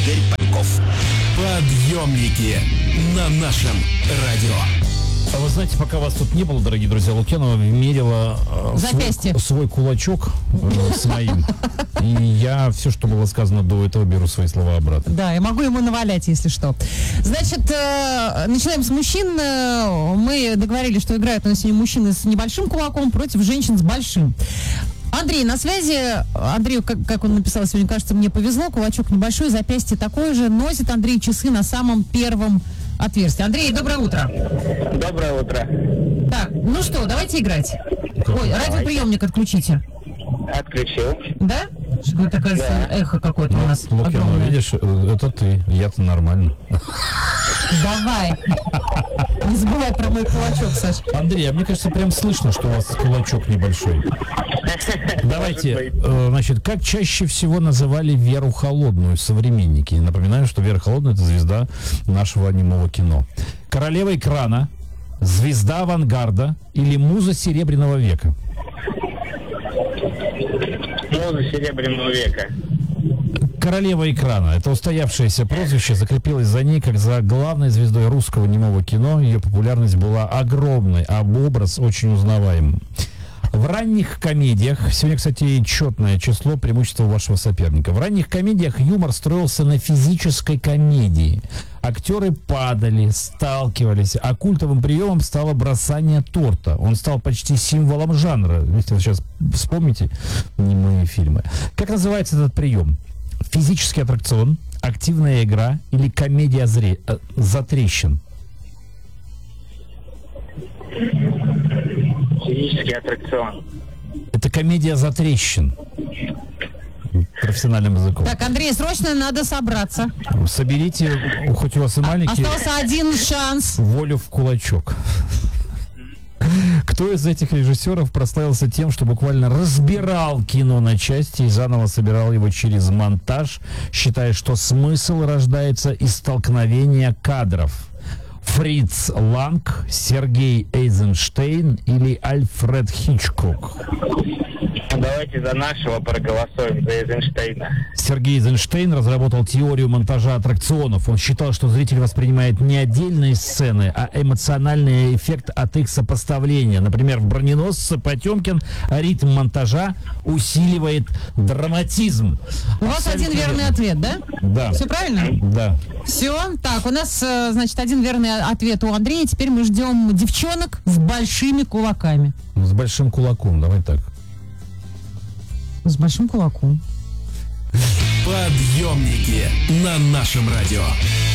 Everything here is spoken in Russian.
Игорь Паньков. Подъемники на нашем радио. А вы знаете, пока вас тут не было, дорогие друзья, Лукьянова мерила свой кулачок с моим. И я все, что было сказано до этого, беру свои слова обратно. Да, я могу ему навалять, если что. Значит, начинаем с мужчин. Мы договорились, что играют у нас сегодня мужчины с небольшим кулаком против женщин с большим. Андрей на связи. Андрею, как он написал сегодня, кажется, мне повезло. Кулачок небольшой, запястье такое же. Носит Андрей часы на самом первом отверстии. Андрей, доброе утро. Доброе утро. Так, ну что, давайте играть. Ой, радиоприемник отключите. Отключил. Да? Что такое эхо какое-то у нас Лукьянова, видишь, это ты. Я-то нормально. Давай. Не забывай про мой кулачок, Саш. Андрей, а мне кажется, прям слышно, что у вас кулачок небольшой. Давайте, значит, как чаще всего называли Веру Холодную современники? Напоминаю, что Вера Холодная — это звезда нашего немого кино. Королева экрана, звезда авангарда или муза Серебряного века? Муза Серебряного века. Королева экрана. Это устоявшееся прозвище, закрепилось за ней как за главной звездой русского немого кино. Ее популярность была огромной, а образ очень узнаваемым. В ранних комедиях, сегодня, кстати, четное число преимущества вашего соперника. В ранних комедиях юмор строился на физической комедии. Актеры падали, сталкивались, а культовым приемом стало бросание торта. Он стал почти символом жанра. Если вы сейчас вспомните немые фильмы. Как называется этот прием? Физический аттракцион, активная игра или комедия затрещин? Физический аттракцион. Это комедия затрещин. Профессиональным языком. Так, Андрей, срочно надо собраться. Соберите, хоть у вас и маленький, остался один шанс. Волю в кулачок. Кто из этих режиссеров прославился тем, что буквально разбирал кино на части и заново собирал его через монтаж, считая, что смысл рождается из столкновения кадров? Фриц Ланг, Сергей Эйзенштейн или Альфред Хичкок? Давайте за нашего проголосуем, за Эйзенштейна. Сергей Эйзенштейн разработал теорию монтажа аттракционов. Он считал, что зритель воспринимает не отдельные сцены, а эмоциональный эффект от их сопоставления. Например, в «Броненосце» Потемкин ритм монтажа усиливает драматизм. У вас один верный ответ, да? Да. Все правильно? Да. Все. Так, у нас, значит, один верный ответ у Андрея. Теперь мы ждем девчонок с большими кулаками. С большим кулаком, давай так. С большим кулаком. Подъемники на нашем радио.